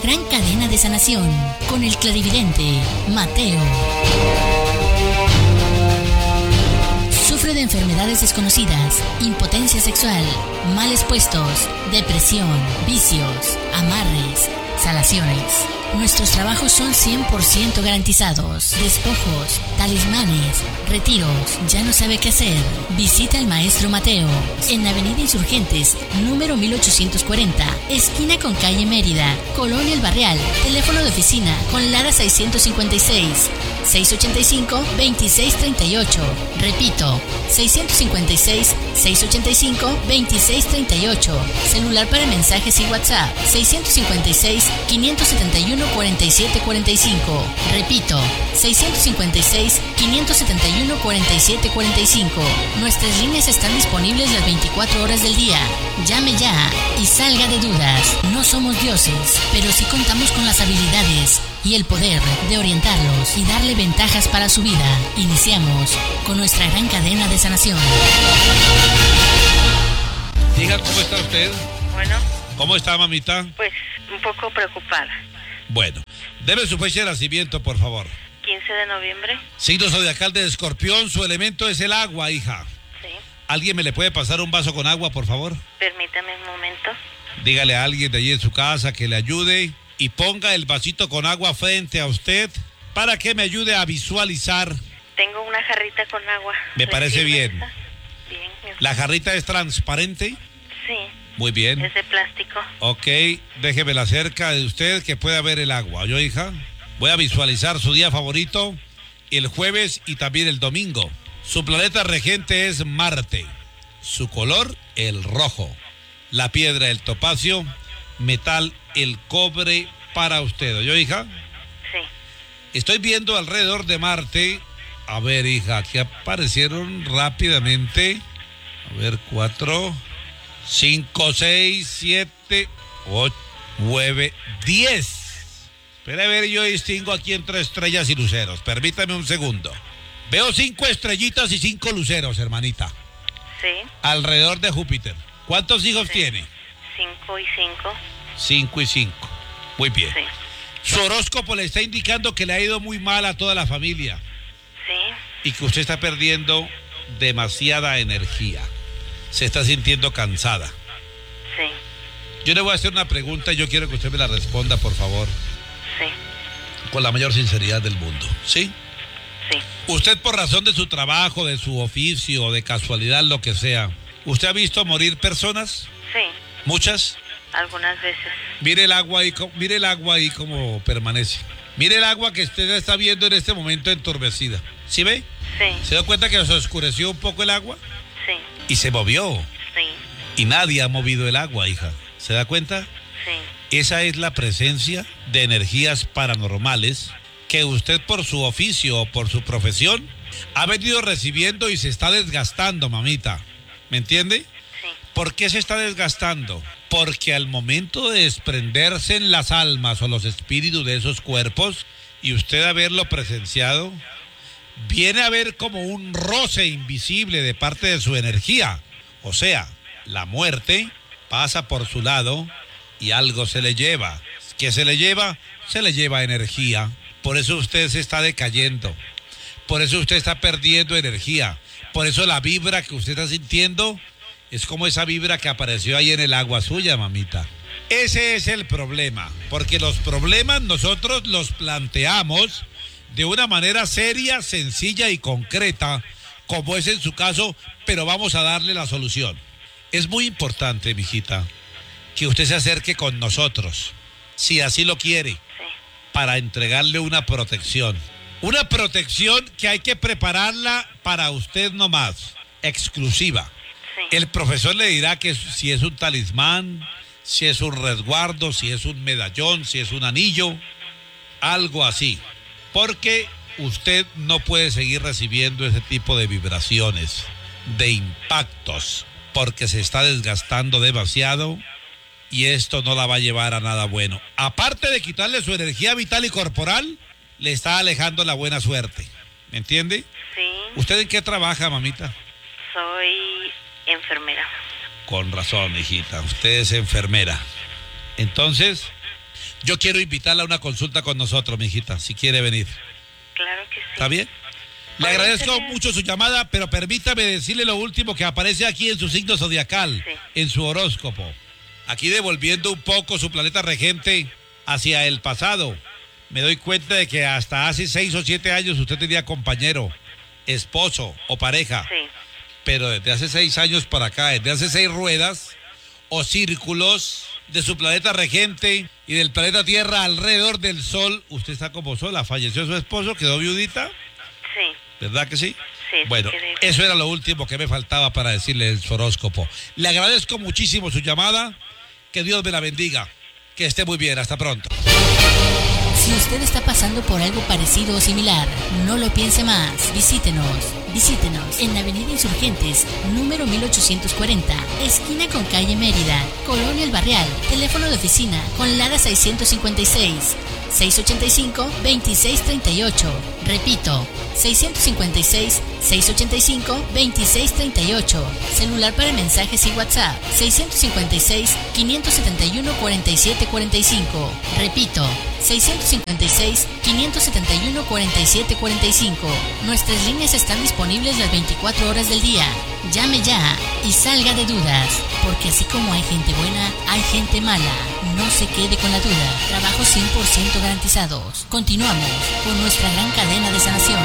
gran cadena de sanación con el clarividente Mateo. Sufre de enfermedades desconocidas, impotencia sexual, males puestos, depresión, vicios, amarres, salaciones. Nuestros trabajos son 100% garantizados. Despojos, talismanes, retiros. ¿Ya no sabe qué hacer? Visita al Maestro Mateo en Avenida Insurgentes, número 1840, esquina con calle Mérida, Colonia El Barrial. Teléfono de oficina con Lara 656 685 2638. Repito, 656 685 2638. Celular para mensajes y WhatsApp 656 571 4745. Repito, 656 571 4745. Nuestras líneas están disponibles las 24 horas del día. Llame ya y salga de dudas. No somos dioses, pero sí contamos con las habilidades y el poder de orientarlos y darle ventajas para su vida. Iniciamos con nuestra gran cadena de sanación. Diga, ¿cómo está usted? Bueno. ¿Cómo está, mamita? Pues un poco preocupada. Bueno, deme su fecha de nacimiento, por favor. 15 de noviembre. Signo zodiacal de Escorpión, su elemento es el agua, hija. Sí. ¿Alguien me le puede pasar un vaso con agua, por favor? Permítame un momento. Dígale a alguien de allí en su casa que le ayude y ponga el vasito con agua frente a usted para que me ayude a visualizar. Tengo una jarrita con agua. Me parece bien. Esta? Bien. ¿La jarrita es transparente? Sí. Muy bien. Es de plástico. Ok, déjemela cerca de usted que pueda ver el agua. ¿Yo, hija? Voy a visualizar su día favorito el jueves y también el domingo. Su planeta regente es Marte. Su color, el rojo. La piedra, el topacio. Metal, el cobre para usted. ¿Yo, hija? Sí. Estoy viendo alrededor de Marte. A ver, hija, que aparecieron rápidamente. A ver, 4, 5, 6, 7, 8, 9, 10. Espera a ver, yo distingo aquí entre estrellas y luceros. Permítame un segundo. Veo 5 estrellitas y 5 luceros, hermanita. Sí. Alrededor de Júpiter. ¿Cuántos hijos tiene? 5 y 5. 5 y 5. Muy bien. Sí. Su horóscopo le está indicando que le ha ido muy mal a toda la familia. Sí. Y que usted está perdiendo demasiada energía. Se está sintiendo cansada. Sí. Yo le voy a hacer una pregunta y yo quiero que usted me la responda, por favor. Sí. Con la mayor sinceridad del mundo. ¿Sí? Sí. Usted, por razón de su trabajo, de su oficio, de casualidad, lo que sea, ¿usted ha visto morir personas? Sí. ¿Muchas? Algunas veces. Mire el agua ahí como permanece. Mire el agua que usted está viendo en este momento enturbecida. ¿Sí ve? Sí. ¿Se da cuenta que se oscureció un poco el agua? Sí. Y se movió. Sí. Y nadie ha movido el agua, hija. ¿Se da cuenta? Sí. Esa es la presencia de energías paranormales que usted por su oficio o por su profesión ha venido recibiendo y se está desgastando, mamita. ¿Me entiende? Sí. ¿Por qué se está desgastando? Porque al momento de desprenderse en las almas o los espíritus de esos cuerpos y usted haberlo presenciado, viene a haber como un roce invisible de parte de su energía. O sea, la muerte pasa por su lado y algo se le lleva. ¿Qué se le lleva? Se le lleva energía. Por eso usted se está decayendo. Por eso usted está perdiendo energía. Por eso la vibra que usted está sintiendo es como esa vibra que apareció ahí en el agua suya, mamita. Ese es el problema. Porque los problemas nosotros los planteamos de una manera seria, sencilla y concreta, como es en su caso, pero vamos a darle la solución. Es muy importante, mijita, que usted se acerque con nosotros, si así lo quiere, Sí. para entregarle una protección. Una protección que hay que prepararla para usted nomás, exclusiva. Sí. El profesor le dirá que si es un talismán, si es un resguardo, si es un medallón, si es un anillo, algo así. Porque usted no puede seguir recibiendo ese tipo de vibraciones, de impactos, porque se está desgastando demasiado y esto no la va a llevar a nada bueno. Aparte de quitarle su energía vital y corporal, le está alejando la buena suerte. ¿Me entiende? Sí. ¿Usted en qué trabaja, mamita? Soy enfermera. Con razón, hijita, usted es enfermera. Entonces, Yo quiero invitarla a una consulta con nosotros, mijita, si quiere venir. Claro que sí. ¿Está bien? Le Oye, agradezco señor. mucho su llamada, pero permítame decirle lo último que aparece aquí en su signo zodiacal, Sí. en su horóscopo. Aquí devolviendo un poco su planeta regente hacia el pasado. Me doy cuenta de que hasta hace 6 o 7 años usted tenía compañero, esposo o pareja. Sí. Pero desde hace 6 años para acá, desde hace 6 ruedas o círculos de su planeta regente y del planeta Tierra alrededor del Sol, usted está como sola. Falleció su esposo, quedó viudita, Sí. ¿verdad que sí? Sí, Bueno, quedé. eso era lo último que me faltaba para decirle el horóscopo. Le agradezco muchísimo su llamada. Que Dios me la bendiga. Que esté muy bien. Hasta pronto. Si usted está pasando por algo parecido o similar, no lo piense más. Visítenos en la Avenida Insurgentes, número 1840, esquina con calle Mérida, Colonia El Barrial. Teléfono de oficina con Lara 656 685 2638. Repito, 656 685 2638. Celular para mensajes y WhatsApp 656 571 4745. Repito, 656 571 4745. Nuestras líneas están disponibles las 24 horas del día. Llame ya y salga de dudas, porque así como hay gente buena, hay gente mala. No se quede con la duda. Trabajos 100% garantizados. Continuamos con nuestra gran cadena de sanación.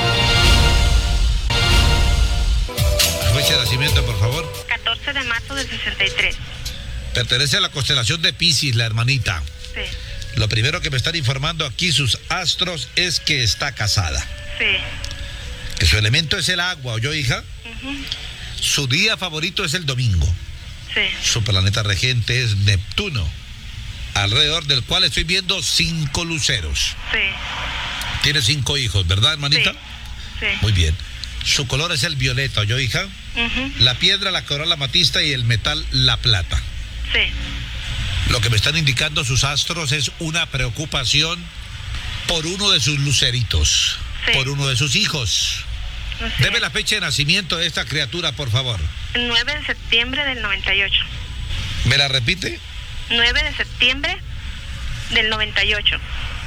Fecha de nacimiento, por favor. 14 de marzo del 63. Pertenece a la constelación de Piscis, la hermanita. Sí. Lo primero que me están informando aquí sus astros es que está casada. Sí. Que su elemento es el agua, ¿oyó, hija? Ujú. Su día favorito es el domingo. Sí. Su planeta regente es Neptuno, alrededor del cual estoy viendo 5 luceros. Sí. Tiene 5 hijos, ¿verdad, hermanita? Sí. Muy bien. Su color es el violeta, ¿oyó, hija? Ujú. La piedra, la corona, la amatista y el metal, la plata. Sí. Lo que me están indicando sus astros es una preocupación por uno de sus luceritos, Sí. por uno de sus hijos. Así Deme es. la fecha de nacimiento de esta criatura, por favor. 9 de septiembre del 98. ¿Me la repite? 9 de septiembre del 98.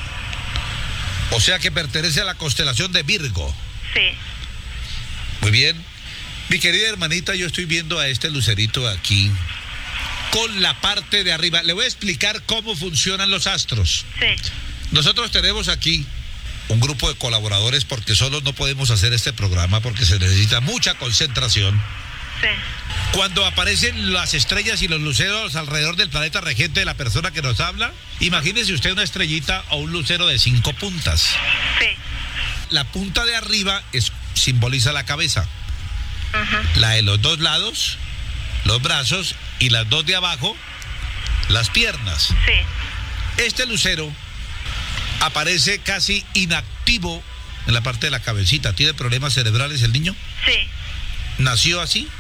O sea que pertenece a la constelación de Virgo. Sí. Muy bien. Mi querida hermanita, yo estoy viendo a este lucerito aquí con la parte de arriba. Le voy a explicar cómo funcionan los astros. Sí. Nosotros tenemos aquí un grupo de colaboradores porque solos no podemos hacer este programa porque se necesita mucha concentración. Sí. Cuando aparecen las estrellas y los luceros alrededor del planeta regente de la persona que nos habla, imagínese usted una estrellita o un lucero de 5 puntas. Sí. La punta de arriba simboliza la cabeza, Ajá. la de los 2 lados, los brazos, y las 2 de abajo, las piernas. Sí. Este lucero aparece casi inactivo en la parte de la cabecita. ¿Tiene problemas cerebrales el niño? Sí. ¿Nació así?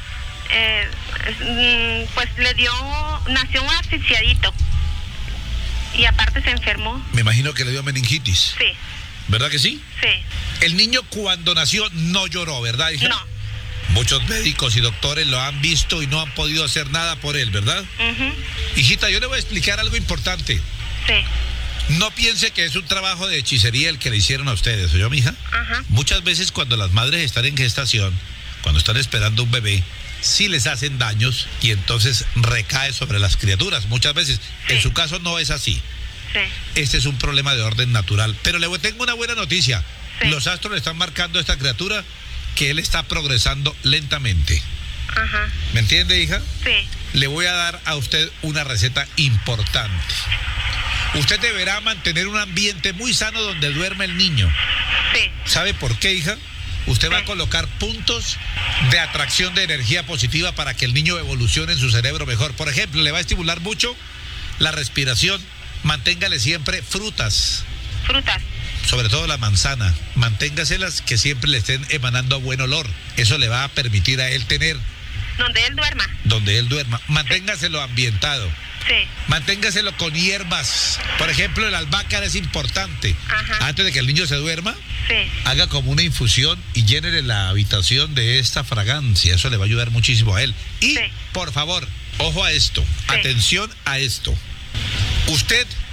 Pues nació un asfixiadito. Y aparte se enfermó. Me imagino que le dio meningitis. Sí. ¿Verdad que sí? Sí. El niño cuando nació no lloró, ¿verdad, hija? No. Muchos médicos y doctores lo han visto y no han podido hacer nada por él, ¿verdad? Ujú. Hijita, yo le voy a explicar algo importante. Sí. No piense que es un trabajo de hechicería el que le hicieron a ustedes, ¿oyó, mija? Ajá. Muchas veces cuando las madres están en gestación, cuando están esperando un bebé, sí les hacen daños y entonces recae sobre las criaturas. Muchas veces, Sí. en su caso no es así. Sí. Este es un problema de orden natural. Pero tengo una buena noticia. Sí. Los astros le están marcando a esta criatura que él está progresando lentamente. Ajá. ¿Me entiende, hija? Sí. Le voy a dar a usted una receta importante. Usted deberá mantener un ambiente muy sano donde duerma el niño. Sí. ¿Sabe por qué, hija? Usted va a Sí. colocar puntos de atracción de energía positiva para que el niño evolucione en su cerebro mejor. Por ejemplo, le va a estimular mucho la respiración. Manténgale siempre frutas, Frutas. sobre todo la manzana. Manténgaselas que siempre le estén emanando buen olor. Eso le va a permitir a él tener Donde él duerma. donde él duerma. Manténgaselo ambientado. Sí. Manténgaselo con hierbas. Por ejemplo, el albahaca es importante. Ajá. Antes de que el niño se duerma, Sí. haga como una infusión y llénele la habitación de esta fragancia. Eso le va a ayudar muchísimo a él. Y, Sí. por favor, ojo a esto. Sí. Atención a esto. Usted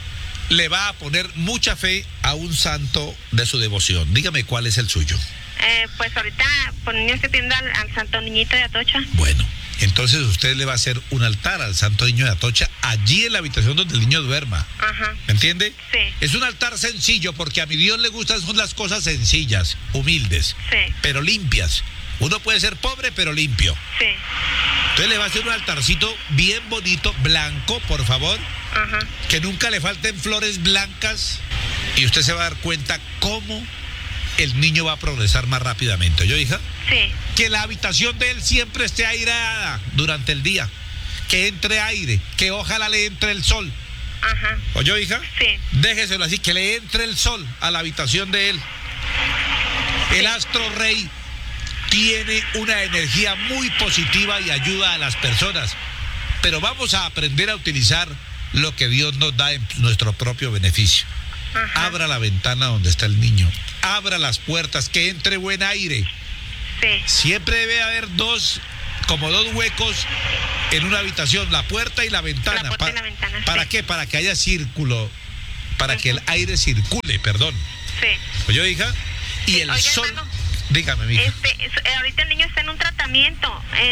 le va a poner mucha fe a un santo de su devoción. Dígame cuál es el suyo. Pues ahorita por niño estoy pidiendo al Santo Niñito de Atocha. Bueno, entonces usted le va a hacer un altar al Santo Niño de Atocha allí en la habitación donde el niño duerma. Ajá. ¿Me entiende? Sí. Es un altar sencillo porque a mi Dios le gustan son las cosas sencillas, humildes, Sí. pero limpias. Uno puede ser pobre pero limpio. Sí. Entonces le va a hacer un altarcito bien bonito, blanco, por favor, Ajá. que nunca le falten flores blancas y usted se va a dar cuenta cómo el niño va a progresar más rápidamente. ¿Oyó, hija? Sí. Que la habitación de él siempre esté aireada durante el día, que entre aire, que ojalá le entre el sol. Ajá. ¿Oyó, hija? Sí. Déjeselo así, que le entre el sol a la habitación de él. El astro rey tiene una energía muy positiva y ayuda a las personas, pero vamos a aprender a utilizar lo que Dios nos da en nuestro propio beneficio. Ajá. Abra la ventana donde está el niño, abra las puertas, que entre buen aire. Sí. Siempre debe haber dos huecos en una habitación, la puerta y la ventana. La puerta y la ventana, ¿Para sí. qué? Para que haya círculo, para que el aire circule, perdón. Sí. ¿Oyó, hija? Y Sí, el oiga, sol... hermano. Dígame, mija. Ahorita el niño está en un tratamiento.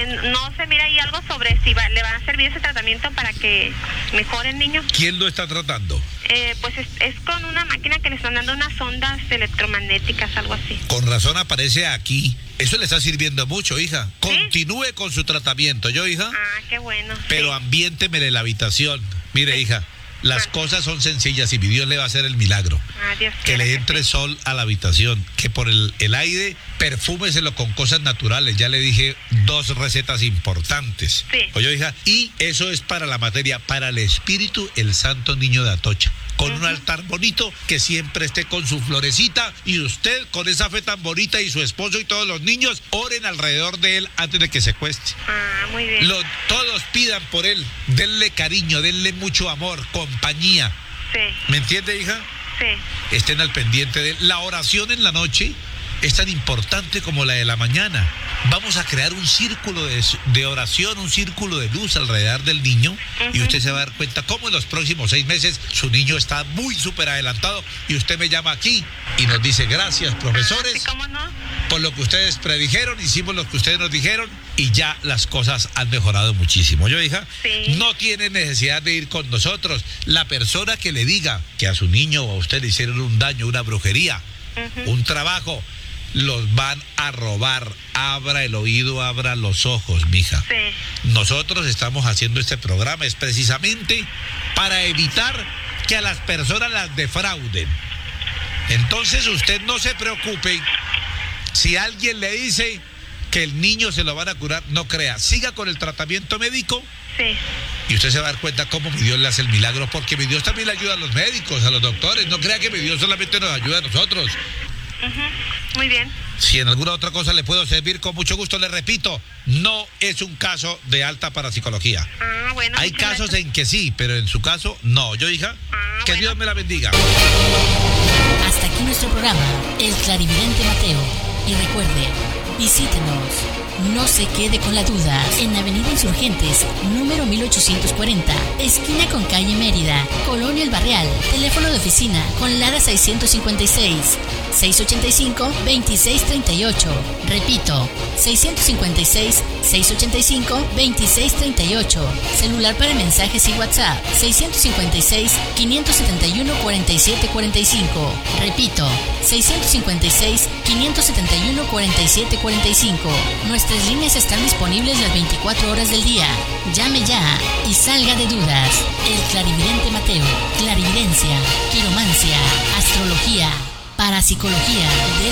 No se mira ahí algo sobre si le va a servir ese tratamiento para que mejore el niño. ¿Quién lo está tratando? Pues es con una máquina que le están dando unas ondas electromagnéticas, algo así. Con razón aparece aquí. Eso le está sirviendo mucho, hija. Continúe con su tratamiento, ¿yo, hija? Ah, qué bueno. Pero sí. ambiéntemele la habitación. Mire, Sí. hija, las cosas son sencillas y mi Dios le va a hacer el milagro. Ah, Dios Que quiera le entre sí. sol a la habitación, que por el aire perfúmeselo con cosas naturales. Ya le dije 2 recetas importantes. Sí. Oye, hija, y eso es para la materia, para el espíritu, el Santo Niño de Atocha. Con un altar bonito, que siempre esté con su florecita, y usted con esa fe tan bonita y su esposo y todos los niños oren alrededor de él antes de que se cueste. Ah, muy bien. Todos pidan por él, denle cariño, denle mucho amor, compañía. Sí, ¿Me entiende, hija? sí. Estén al pendiente de él. La oración en la noche es tan importante como la de la mañana. Vamos a crear un círculo de oración, un círculo de luz alrededor del niño, y usted se va a dar cuenta cómo en los próximos 6 meses su niño está muy súper adelantado, y usted me llama aquí y nos dice: gracias, profesores, Sí, ¿cómo no? por lo que ustedes predijeron, hicimos lo que ustedes nos dijeron y ya las cosas han mejorado muchísimo. Yo, hija, Sí. no tiene necesidad de ir con nosotros. La persona que le diga que a su niño o a usted le hicieron un daño, una brujería, un trabajo, los van a robar. Abra el oído, abra los ojos, mija. Sí. Nosotros estamos haciendo este programa es precisamente para evitar que a las personas las defrauden. Entonces usted no se preocupe si alguien le dice que el niño se lo van a curar, no crea. Siga con el tratamiento médico Sí. y usted se va a dar cuenta cómo mi Dios le hace el milagro, porque mi Dios también le ayuda a los médicos, a los doctores. No crea que mi Dios solamente nos ayuda a nosotros. Muy bien. Si en alguna otra cosa le puedo servir, con mucho gusto le repito, no es un caso de alta parapsicología. Ah, bueno. Hay muchas casos gracias. en que sí, pero en su caso no. Yo, hija, que bueno. Dios me la bendiga. Hasta aquí nuestro programa, El Clarividente Mateo. Y recuerde, visítenos. No se quede con la duda. En Avenida Insurgentes, número 1840, esquina con calle Mérida, Colonia El Barrial. Teléfono de oficina con Lara 656 685 2638. Repito, 656 685 2638. Celular para mensajes y WhatsApp 656 571 4745. Repito, 656 571 4745. Nuestras líneas están disponibles las 24 horas del día. Llame ya y salga de dudas. El Clarividente Mateo. Clarividencia, quiromancia, astrología, parapsicología,